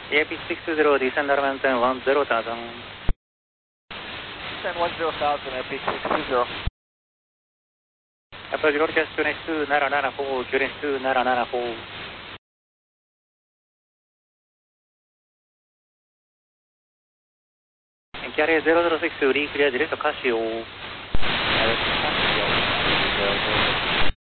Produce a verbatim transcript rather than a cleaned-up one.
A P six two zero, descend Arlington one zero thousand. Descend one zero thousand, A P six two zero. Approach broadcast Q N H two nine nine four, Q N H two nine nine four. Carrier zero zero six, reclear direct Casio.